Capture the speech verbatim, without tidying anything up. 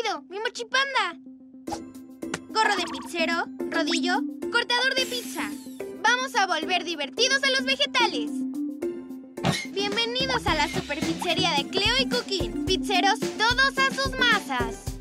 rápido! ¡Mi mochipanda! Gorro de pizzero, rodillo, cortador de pizza. Vamos a volver divertidos a los vegetales. Bienvenidos a la super pizzería de Cleo y Cookie. Pizzeros, todos a sus masas.